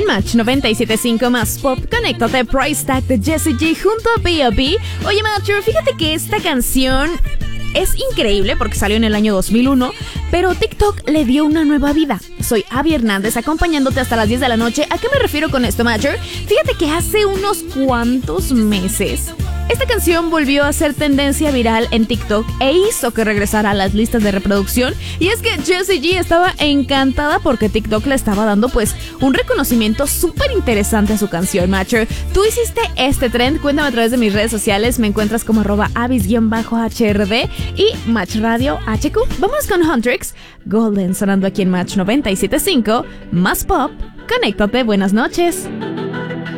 Match 97.5 más pop, conéctate Price Tag de Jessie J junto a B.O.B. Oye, Matcher, fíjate que esta canción es increíble porque salió en el año 2001, pero TikTok le dio una nueva vida. Soy Abby Hernández acompañándote hasta las 10 de la noche. ¿A qué me refiero con esto, Matcher? Fíjate que hace unos cuantos meses esta canción volvió a ser tendencia viral en TikTok e hizo que regresara a las listas de reproducción. Y es que Jessie J estaba encantada porque TikTok le estaba dando pues un reconocimiento súper interesante a su canción, Matcher. Tú hiciste este trend, cuéntame a través de mis redes sociales, me encuentras como @abis_hrd y Match Radio HQ. Vamos con Huntrix, Golden sonando aquí en Match 97.5, más pop, conéctate, buenas noches.